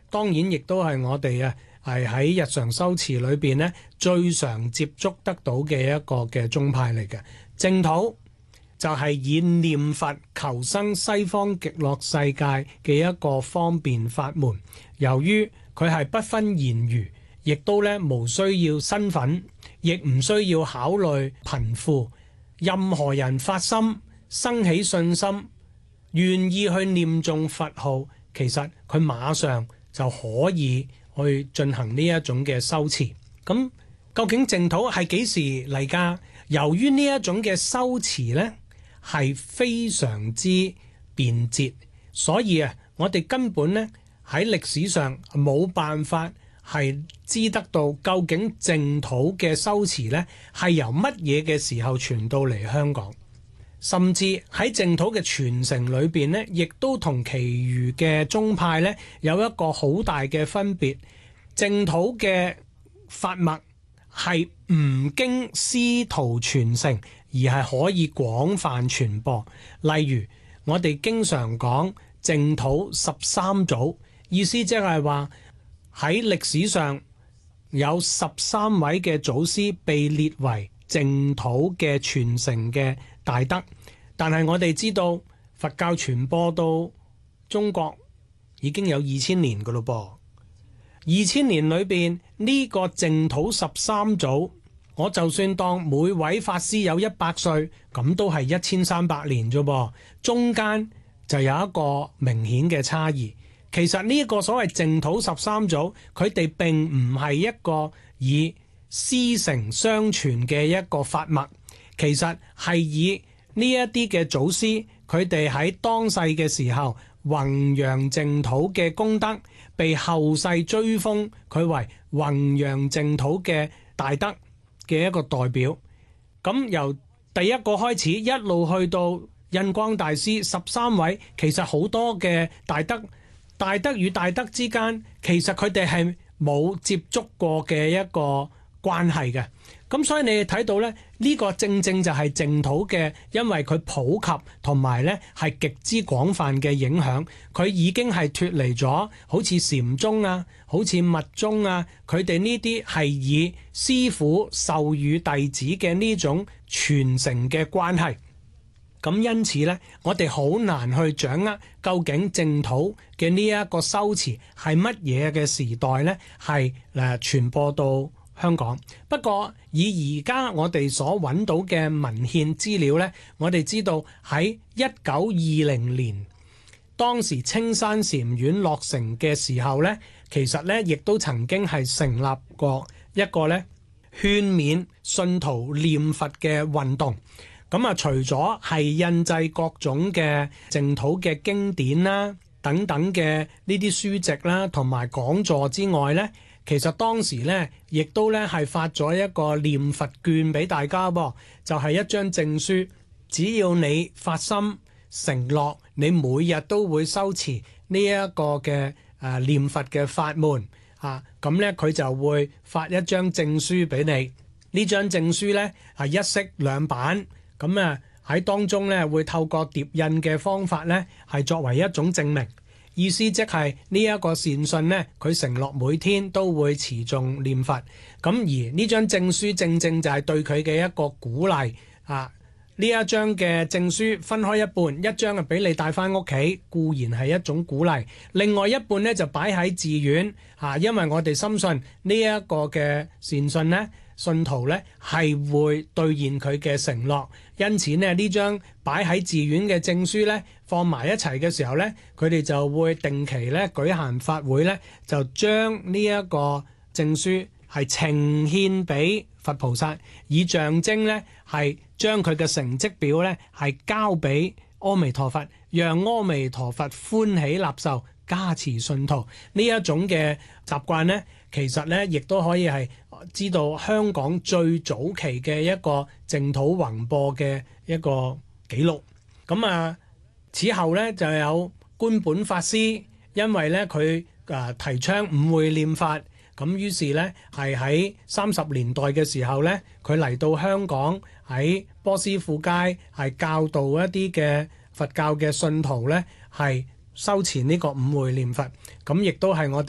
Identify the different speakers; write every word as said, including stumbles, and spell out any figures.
Speaker 1: 當然亦都係我哋啊係喺日常修辭裏邊咧最常接觸得到嘅一個嘅宗派嚟嘅。淨土就係以念佛求生西方極樂世界嘅一個方便法門。由於佢係不分言語，亦都咧無需要身份，亦唔需要考慮貧富，任何人發心生起信心，願意去念誦佛號，其實佢馬上就可以去進行呢一種嘅修持。咁究竟淨土係幾時嚟㗎？由於呢一種嘅修持呢係非常之便捷，所以啊，我哋根本呢喺歷史上冇辦法係知得到究竟淨土嘅修持呢係由乜嘢嘅時候傳到嚟香港，甚至喺淨土嘅傳承裏邊呢，亦都同其餘嘅宗派呢有一個好大嘅分別。淨土嘅法脈係唔經師徒傳承，而係可以廣泛傳播。例如我哋經常講淨土十三祖，意思即係話喺歷史上有十三位嘅祖師被列為淨土嘅傳承嘅大德。但係我哋知道佛教傳播到中國已經有二千年㗎咯噃，二千年裏邊呢個淨土十三祖，我就算當每位法師有一百歲，咁都係一千三百年啫噃，中間就有一個明顯嘅差異。其實呢一個所謂淨土十三祖，佢哋並唔係一個以師承相傳嘅一個法脈，其實係以呢一啲嘅祖師，佢哋喺當世嘅時候弘揚淨土嘅功德，被後世追封佢為弘揚淨土嘅大德嘅一個代表。咁由第一個開始一路去到印光大師十三位，其實好多嘅大德。大德與大德之間，其實佢哋係冇接觸過嘅一個關係嘅。咁所以你睇到咧，呢個正正就係淨土嘅，因為佢普及同埋咧係極之廣泛嘅影響，佢已經係脫離咗好似禪宗啊、好似密宗啊，佢哋呢啲係以師傅授予弟子嘅呢種傳承嘅關係。咁因此呢，我哋好難去掌握究竟淨土嘅呢一個修持係乜嘢嘅時代呢，係誒傳播到香港。不過以而家我哋所揾到嘅文獻資料呢，我哋知道喺一九二零年，當時青山禪院落成嘅時候呢，其實呢亦都曾經係成立過一個呢勸勉信徒念佛嘅運動。咁啊，除咗係印製各種嘅淨土嘅經典啦，等等嘅呢啲書籍啦，同埋講座之外呢，其實當時呢亦都呢係發咗一個念佛券俾大家噃，就係一張證書，只要你發心承諾，你每日都會修持呢一個嘅誒念佛嘅法門啊，咁呢佢就會發一張證書俾你。呢張證書呢係一式兩版。咁啊喺當中咧會透過疊印嘅方法咧係作為一種證明，意思即係呢一個善信咧佢承諾每天都會持誦念佛，咁而呢張證書正正就係對佢嘅一個鼓勵啊！呢一張嘅證書分開一半，一張係俾你帶翻屋企，固然係一種鼓勵，另外一半咧就擺喺寺院啊，因為我哋深信呢一個嘅善信咧。信徒咧係會兌現佢嘅承諾，因此呢，呢張擺喺寺院嘅證書咧放埋一齊嘅時候咧，佢哋就會定期咧舉行法會咧，就將呢一個證書係呈獻俾佛菩薩，以象徵咧係將佢嘅成績表咧係交俾阿彌陀佛，讓阿彌陀佛歡喜納受，加持信徒。呢一種嘅習慣咧，其實咧亦都可以係知道香港最早期嘅一個淨土宏播嘅一個記錄。咁啊，此後咧就有觀本法師，因為咧佢啊提倡五會念法，咁於是咧係喺三十年代嘅時候咧，佢嚟到香港喺波斯富街係教導一啲嘅佛教嘅信徒咧係修持呢個五會念佛。咁亦都係我哋